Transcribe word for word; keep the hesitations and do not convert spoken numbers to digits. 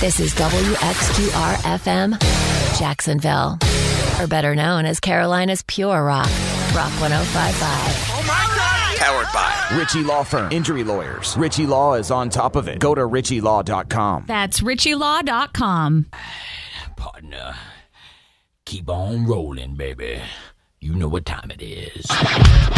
This is W X Q R F M, Jacksonville, or better known as Carolina's Pure Rock, Rock one oh five point five. Oh my God! Powered by Ritchie Law Firm. Injury lawyers. Ritchie Law is on top of it. Go to ritchie law dot com. That's ritchie law dot com. Partner, keep on rolling, baby. You know what time it is.